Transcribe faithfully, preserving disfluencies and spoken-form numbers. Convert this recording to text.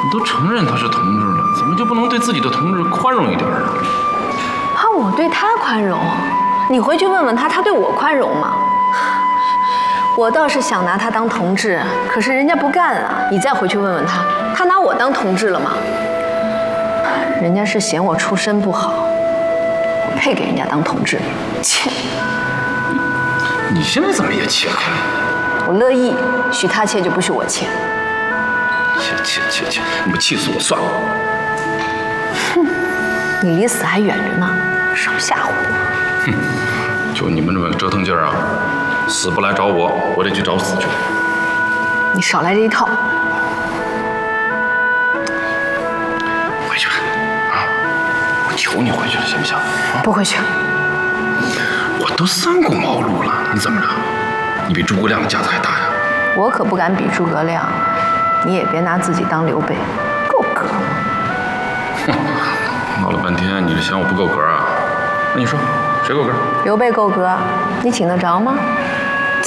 你都承认他是同志了，怎么就不能对自己的同志宽容一点呢？ 怕我对他宽容？你回去问问他，他对我宽容吗？我倒是想拿他当同志，可是人家不干啊。你再回去问问他，他拿我当同志了吗？人家是嫌我出身不好，我配给人家当同志？切！ 你现在怎么也切开了？ 我乐意，许他切就不许我切。 切切切切！你不气死我算了。 哼，你离死还远着呢，少吓唬我。 哼，就你们这么个折腾劲儿啊！死不来找我，我得去找死去。 你少来这一套。 回去吧，啊！我求你回去了，行不行？啊、 不回去。 我都三顾茅庐了，你怎么着？你比诸葛亮的架子还大呀？ 我可不敢比诸葛亮，你也别拿自己当刘备，够格吗？ 哼，闹了半天，你是嫌我不够格啊？那你说谁够格？ 刘备够格，你请得着吗？